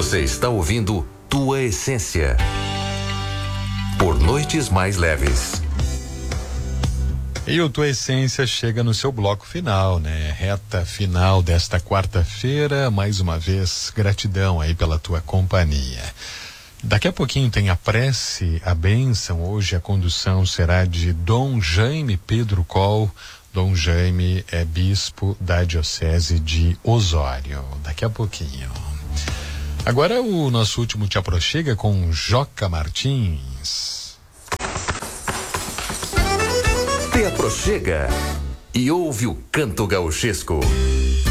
Você está ouvindo Tua Essência. Por noites mais leves. E o Tua Essência chega no seu bloco final, né? Reta final desta quarta-feira. Mais uma vez, gratidão aí pela tua companhia. Daqui a pouquinho tem a prece, a bênção. Hoje a condução será de Dom Jaime Pedro Coll. Dom Jaime é bispo da Diocese de Osório. Daqui a pouquinho. Agora o nosso último Te Aproxega com Joca Martins. Te aproxega e ouve o canto gauchesco.